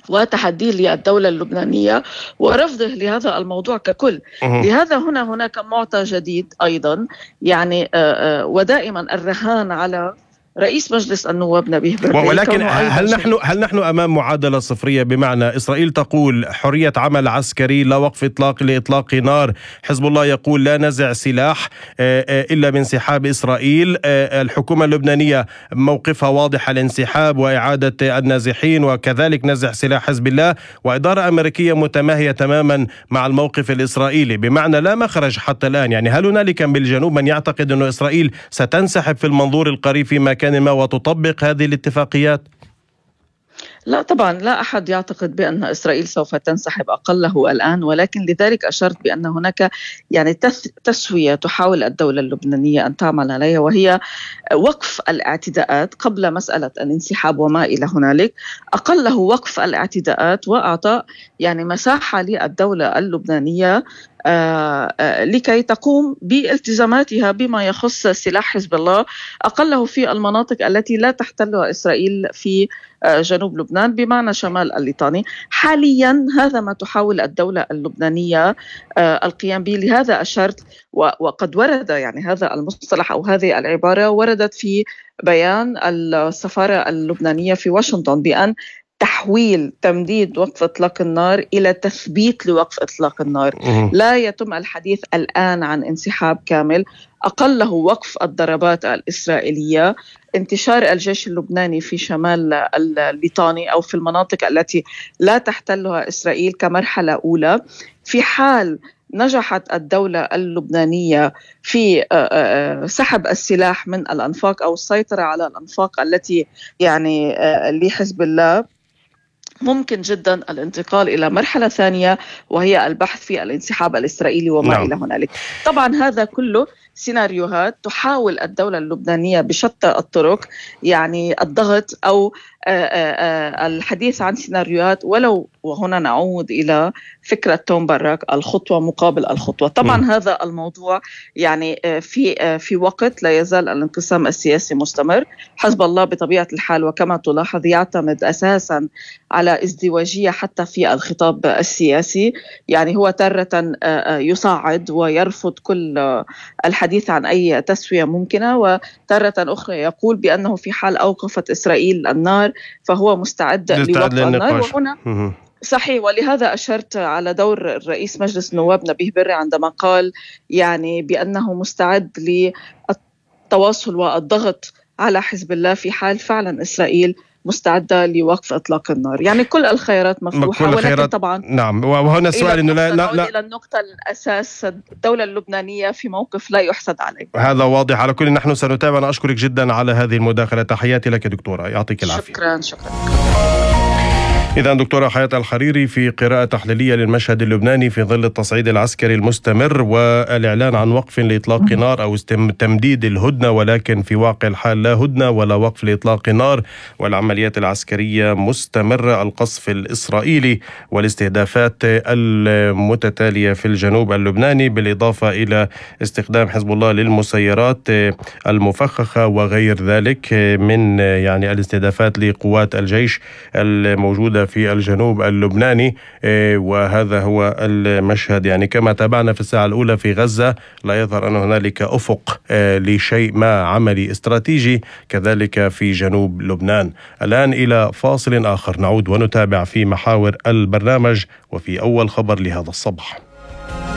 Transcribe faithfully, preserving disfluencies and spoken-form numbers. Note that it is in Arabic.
وتحديه للدولة اللبنانية ورفضه لهذا الموضوع ككل. لهذا هنا هناك معطى جديد أيضا، يعني ودائما الرهان على رئيس مجلس النواب نبيه بري. ولكن هل نحن هل نحن امام معادله صفريه؟ بمعنى اسرائيل تقول حريه عمل عسكري، لا وقف اطلاق لاطلاق نار، حزب الله يقول لا نزع سلاح الا بانسحاب اسرائيل، الحكومه اللبنانيه موقفها واضح الانسحاب واعاده النازحين وكذلك نزع سلاح حزب الله، واداره امريكيه متماهيه تماما مع الموقف الاسرائيلي، بمعنى لا مخرج حتى الان. يعني هل هنالك بالجنوب من يعتقد أن اسرائيل ستنسحب في المنظور القريب في مكان ما وتطبق هذه الاتفاقيات؟ لا طبعا، لا أحد يعتقد بأن إسرائيل سوف تنسحب أقله الآن، ولكن لذلك أشرت بأن هناك يعني تسوية تحاول الدولة اللبنانية أن تعمل عليها، وهي وقف الاعتداءات قبل مسألة الانسحاب وما إلى هنالك. أقله وقف الاعتداءات وأعطاء يعني مساحة للدولة اللبنانية آه آه لكي تقوم بالتزاماتها بما يخص سلاح حزب الله، أقله في المناطق التي لا تحتلها إسرائيل في آه جنوب لبنان، بمعنى شمال الليطاني. حاليا هذا ما تحاول الدولة اللبنانية آه القيام به. لهذا أشرت، وقد ورد يعني هذا المصطلح أو هذه العبارة وردت في بيان السفارة اللبنانية في واشنطن، بأن تحويل تمديد وقف إطلاق النار إلى تثبيت لوقف إطلاق النار. لا يتم الحديث الآن عن انسحاب كامل، أقله وقف الضربات الإسرائيلية، انتشار الجيش اللبناني في شمال الليطاني أو في المناطق التي لا تحتلها إسرائيل كمرحلة أولى. في حال نجحت الدولة اللبنانية في سحب السلاح من الأنفاق أو السيطرة على الأنفاق التي يعني لحزب الله، ممكن جدا الانتقال إلى مرحلة ثانية وهي البحث في الانسحاب الإسرائيلي وما نعم. إلى هنالك. طبعا هذا كله سيناريوهات تحاول الدولة اللبنانية بشتى الطرق يعني الضغط أو الحديث عن سيناريوهات، ولو وهنا نعود إلى فكرة توم باراك الخطوة مقابل الخطوة. طبعا م. هذا الموضوع يعني في في وقت لا يزال الانقسام السياسي مستمر. حزب الله بطبيعة الحال وكما تلاحظ يعتمد أساسا على ازدواجية حتى في الخطاب السياسي، يعني هو تارة يصعد ويرفض كل الحديث عن أي تسوية ممكنة، وتارة أخرى يقول بأنه في حال أوقفت إسرائيل النار فهو مستعد لوقف النار. وهنا صحيح، ولهذا أشرت على دور رئيس مجلس النواب نبيه بري عندما قال يعني بأنه مستعد للتواصل والضغط على حزب الله في حال فعلا إسرائيل مستعدة لوقف إطلاق النار. يعني كل الخيارات مفتوحة، ولكن الخيارات طبعا نعم. وهنا السؤال إنه لا لا لا إلى النقطة الأساس، الدولة اللبنانية في موقف لا يحسد عليه. هذا واضح. على كل نحن سنتابع. أنا أشكرك جدا على هذه المداخلة. تحياتي لك دكتورة، يعطيك العافية. شكرا شكرا. إذن دكتورة حياة الحريري في قراءة تحليلية للمشهد اللبناني في ظل التصعيد العسكري المستمر والإعلان عن وقف لإطلاق نار أو تمديد الهدنة، ولكن في واقع الحال لا هدنة ولا وقف لإطلاق نار، والعمليات العسكرية مستمرة، القصف الإسرائيلي والاستهدافات المتتالية في الجنوب اللبناني، بالإضافة إلى استخدام حزب الله للمسيرات المفخخة وغير ذلك من يعني الاستهدافات لقوات الجيش الموجودة في الجنوب اللبناني. وهذا هو المشهد. يعني كما تابعنا في الساعة الأولى في غزة لا يظهر أن هنالك أفق لشيء ما عملي استراتيجي، كذلك في جنوب لبنان. الآن إلى فاصل آخر، نعود ونتابع في محاور البرنامج وفي أول خبر لهذا الصباح.